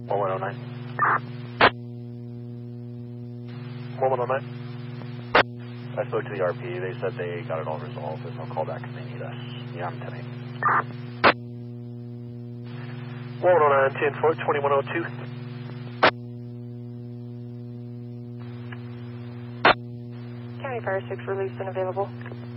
1109. 1109. I spoke to the RP. They said they got it all resolved. There's no callback if they need us. Yeah, I'm 10-8. 1109, 10-4, 2102. County Fire 6 released and available.